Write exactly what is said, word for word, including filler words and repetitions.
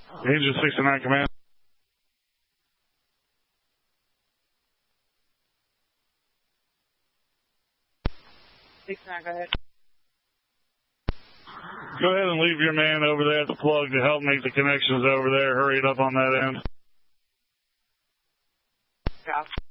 Engine sixty-nine command. sixty-nine, go ahead. Go ahead and leave your man over there at the plug to help make the connections over there. Hurry it up on that end. Yeah.